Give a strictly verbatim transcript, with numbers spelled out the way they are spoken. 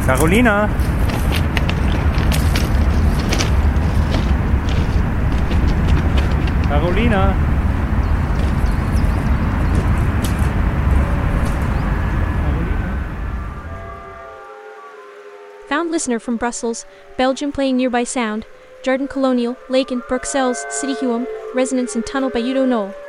Carolina! Carolina! Found listener from Brussels, Belgium playing nearby sound, Jardin Colonial, Laken, Bruxelles, City Huam, Resonance and Tunnel by Udo Knoll.